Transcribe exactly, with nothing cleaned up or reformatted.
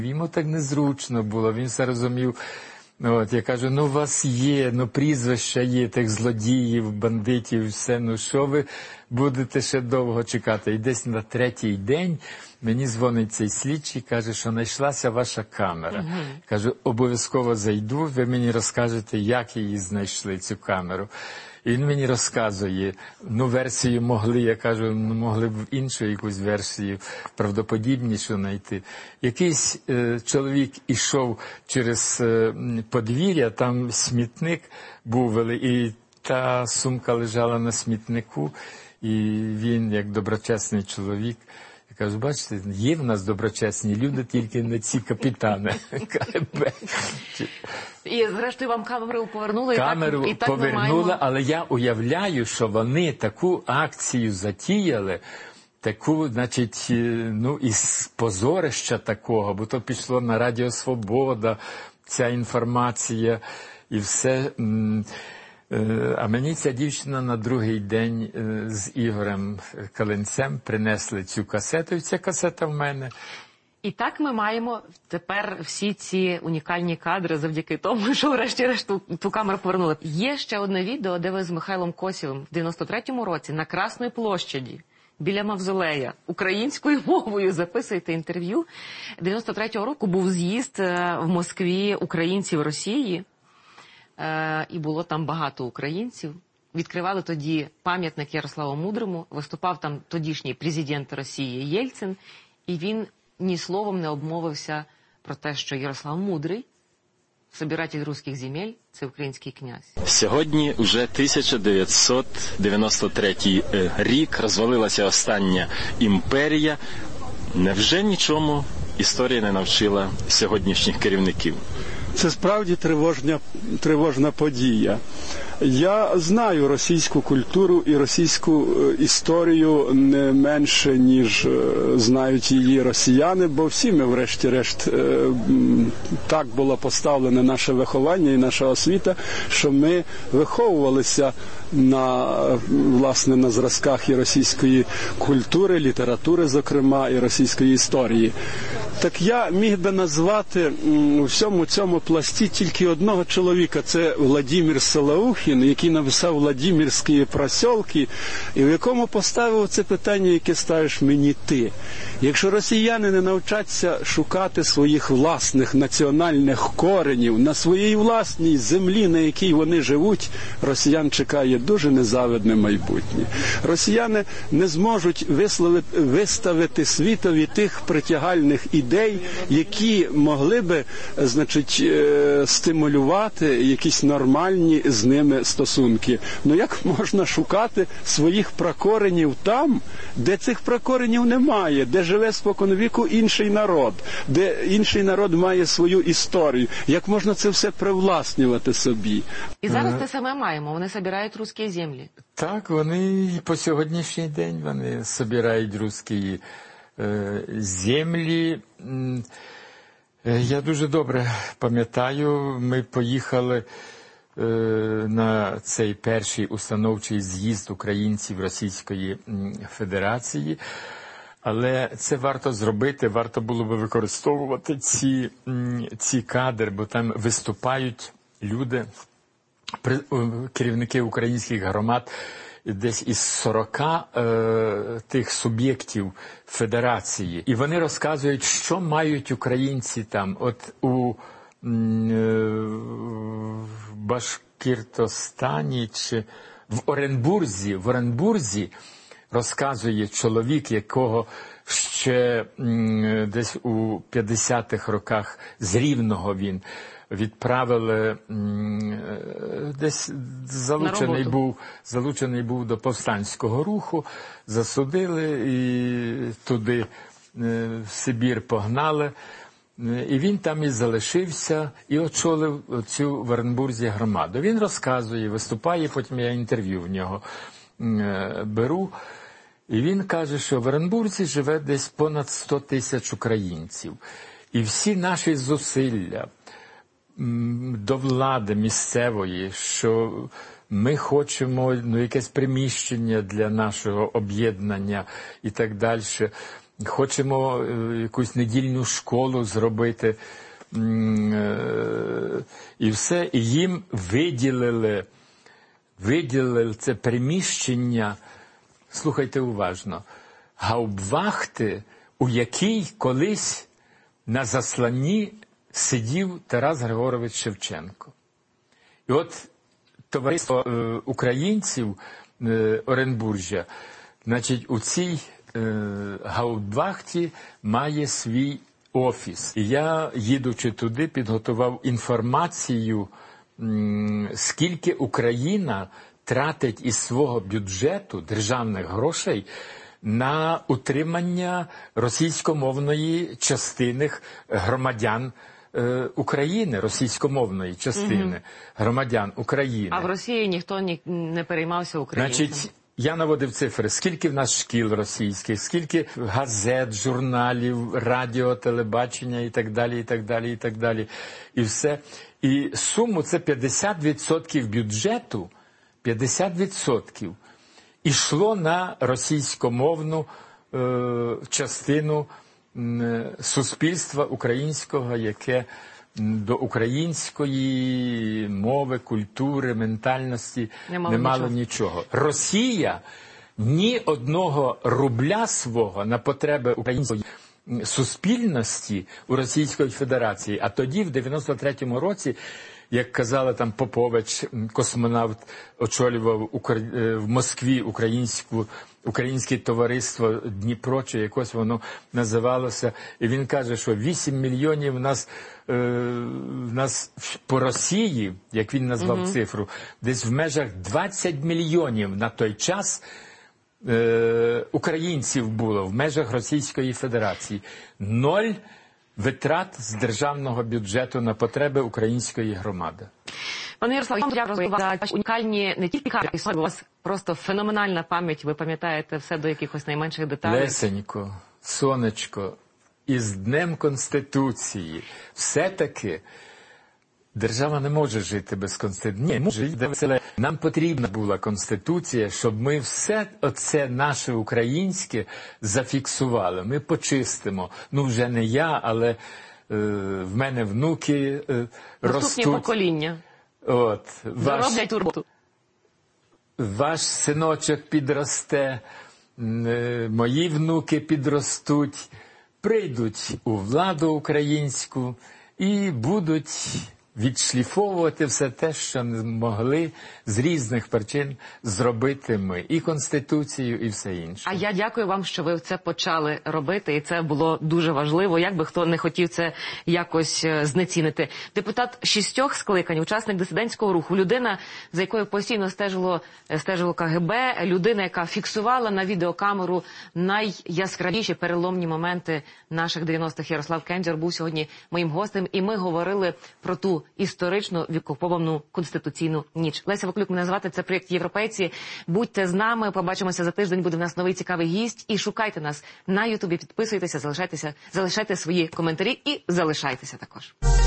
Йому так незручно було, він все розумів. От, я кажу, ну у вас є, ну прізвища є тих злодіїв, бандитів, все, ну що ви будете ще довго чекати? І десь на третій день мені дзвонить цей слідчий, каже, що знайшлася ваша камера. Угу. Кажу, обов'язково зайду, ви мені розкажете, як її знайшли, цю камеру. І він мені розказує, ну, версію могли, я кажу, ну, могли б іншу якусь версію, правдоподібнішу знайти. Якийсь е, чоловік ішов через е, подвір'я, там смітник був великий, і та сумка лежала на смітнику, і він, як доброчесний чоловік, я кажу, бачите, є в нас доброчесні люди, тільки не ці капітани КГБ. І, зрештою, вам камеру повернули, камеру і так, і так повернули, маємо... але я уявляю, що вони таку акцію затіяли, таку, значить, ну, із позорища такого, бо то пішло на Радіо Свобода, ця інформація, і все... А мені ця дівчина на другий день з Ігорем Калинцем принесли цю касету, і ця касета в мене. І так ми маємо тепер всі ці унікальні кадри завдяки тому, що врешті-решт ту, ту камеру повернули. Є ще одне відео, де ви з Михайлом Косєвим в дев'яносто третьому році на Красній площаді біля Мавзолея українською мовою записуєте інтерв'ю. дев'яносто третього року був з'їзд в Москві українців Росії. І було там багато українців. Відкривали тоді пам'ятник Ярославу Мудрому, виступав там тодішній президент Росії Єльцин, і він ні словом не обмовився про те, що Ярослав Мудрий, собиратель руських земель, це український князь. Сьогодні вже тисяча дев'ятсот дев'яносто третій рік, розвалилася остання імперія. Невже нічому історія не навчила сьогоднішніх керівників? Це справді тривожна, тривожна подія. Я знаю російську культуру і російську історію не менше, ніж знають її росіяни, бо всі ми, врешті-решт, так було поставлене наше виховання і наша освіта, що ми виховувалися на, власне, на зразках і російської культури, літератури, зокрема, і російської історії. Так я міг би назвати у всьому цьому пласті тільки одного чоловіка, це Владимир Солоухін, який написав «Владимирські просьолки», і в якому поставив це питання, яке ставиш мені ти. Якщо росіяни не навчаться шукати своїх власних національних коренів на своїй власній землі, на якій вони живуть, росіян чекає дуже незавидне майбутнє. Росіяни не зможуть висловити, виставити світові тих притягальних ідей, які могли би, значить, стимулювати якісь нормальні з ними стосунки. Ну як можна шукати своїх пракоренів там, де цих пракоренів немає, де живе споконвіку інший народ, де інший народ має свою історію? Як можна це все привласнювати собі? І зараз те саме маємо. Вони збирають руські землі. Так, вони по сьогоднішній день вони збирають руські е, землі. Я дуже добре пам'ятаю, ми поїхали е, на цей перший установчий з'їзд українців Російської Федерації, але це варто зробити, варто було би використовувати ці, ці кадри, бо там виступають люди, керівники українських громад, десь із сорока е, тих суб'єктів федерації. І вони розказують, що мають українці там. От у е, Башкиртостані чи в Оренбурзі, в Оренбурзі розказує чоловік, якого ще м, десь у п'ятдесятих роках з Рівного він відправили, десь залучений був, залучений був до повстанського руху, засудили і туди в Сибір погнали. І він там і залишився, і очолив цю в Оренбурзі громаду. Він розказує, виступає, потім я інтерв'ю в нього беру. І він каже, що в Оренбурзі живе десь понад сто тисяч українців. І всі наші зусилля до влади місцевої, що ми хочемо, ну, якесь приміщення для нашого об'єднання і так далі. хочемо якусь недільну школу зробити, і все, і їм виділили, виділили це приміщення, слухайте уважно, гауптвахти, у якій колись на засланні сидів Тарас Григорович Шевченко. І от товариство е, українців е, Оренбуржя, значить, у цій е, гауптвахті має свій офіс. І я, їдучи туди, підготував інформацію, м, скільки Україна тратить із свого бюджету державних грошей на утримання російськомовної частини громадян е, України, російськомовної частини mm-hmm. громадян України. А в Росії ніхто ні, не переймався українцями? Значить, я наводив цифри, скільки в нас шкіл російських, скільки газет, журналів, радіо, телебачення і так далі, і так далі, і так далі. І все. І суму це п'ятдесят відсотків бюджету, п'ятдесят відсотків ішло на російськомовну е, частину е, суспільства українського, яке до української мови, культури, ментальності не мало, не мало нічого. нічого. Росія ні одного рубля свого на потреби української суспільності у Російської Федерації, а тоді, в дев'яносто третьому році, як казали там Попович, космонавт, очолював в Москві українську, українське товариство Дніпро, чи якось воно називалося, і він каже, що вісім мільйонів в нас, е, в нас по Росії, як він назвав mm-hmm. цифру, десь в межах двадцять мільйонів на той час е, українців було в межах Російської Федерації. Ноль витрат з державного бюджету на потреби української громади. Пане Ярославе, дякую за унікальні не тільки карти, у вас просто феноменальна пам'ять, ви пам'ятаєте все до якихось найменших деталей. Лесенько, сонечко, із Днем Конституції все-таки держава не може жити без Конституції. Ні, може жити, але нам потрібна була Конституція, щоб ми все оце наше українське зафіксували. Ми почистимо. Ну, вже не я, але е, в мене внуки е, ростуть. Наступні покоління. От, ваш, зароблять турботу. Ваш синочок підросте, е, мої внуки підростуть, прийдуть у владу українську і будуть відшліфовувати все те, що не могли з різних причин зробити ми. І Конституцію, і все інше. А я дякую вам, що ви це почали робити, і це було дуже важливо, як би хто не хотів це якось знецінити. Депутат шістьох скликань, учасник дисидентського руху, людина, за якою постійно стежило, стежило КГБ, людина, яка фіксувала на відеокамеру найяскравіші переломні моменти наших дев'яностих. Ярослав Кендзьор був сьогодні моїм гостем, і ми говорили про ту історичну окуповану Конституційну ніч. Леся Ваклюк мене звати, це проєкт «Європейці». Будьте з нами, побачимося за тиждень, буде в нас новий цікавий гість. І шукайте нас на Ютубі, підписуйтеся, залишайтеся, залишайте свої коментарі і залишайтеся також.